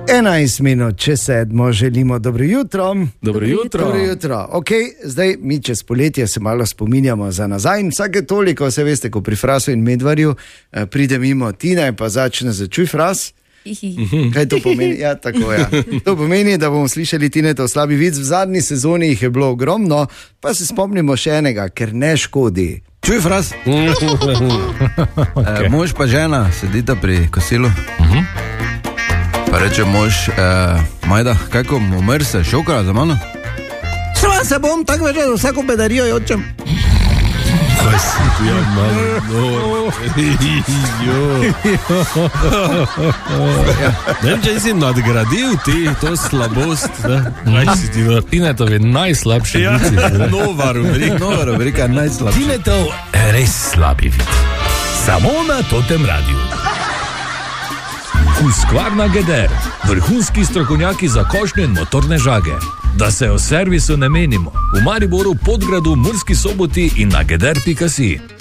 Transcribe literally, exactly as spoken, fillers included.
enajst minut, če sedmo, želimo dobro jutro. Dobro jutro. Dobro jutro. Okay, zdaj mi čez poletje se malo spominjamo za nazaj in vsake toliko, se veste, ko pri Frasu in Medvarju eh, pride mimo Tina in pa začne začuj Fras. Kaj to pomeni? Ja, tako, ja. To pomeni, da bomo slišali Tinetov slabi vic. V zadnji sezoni jih je bilo ogromno, pa se spomnimo še enega, ker ne škodi. Čuj, Fras. Okay. e, mož pa žena sedita pri kosilu. Uh-huh. Pa reče mož, e, Majda, kako umr se, šokala za mano? Sva se bom, tako več, da vsako bedarijo jočem. Kaj si ti, ja, malo, no. Ne vem, če si nadgradil ti to slabost, ne? Kaj si ti, no, Tinetovi najslabši Ja, vici. nova rubrika, nova rubrika, najslabša. Tinetov res slabi vic. Samo na Totem Radiu. Husqvarna Geder, vrhunski strokovnjaki za košnje in motorne žage. Da se o servisu ne menimo. V Mariboru, Podgradu, Murski Soboti in na geder pika si.